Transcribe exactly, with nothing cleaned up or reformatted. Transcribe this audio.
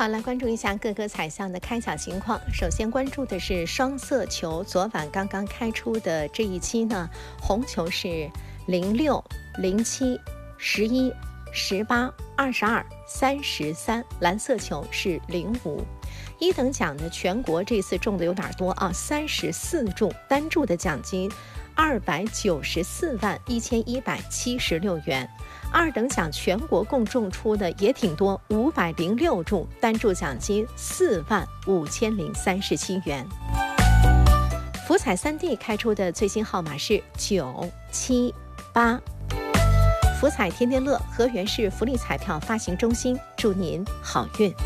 好，来关注一下各个彩项的开奖情况。首先关注的是双色球，昨晚刚刚开出的这一期呢，红球是零六、零七、十一、十八、二十二、三十三，蓝色球是零五。一等奖的全国这次中的有点多啊，三十四注，单注的奖金二百九十四万一千一百七十六元。二等奖全国共中出的也挺多，五百零六注，单注奖金四万五千零三十七元。福彩三 D 开出的最新号码是九七八。福彩天天乐河源市福利彩票发行中心，祝您好运。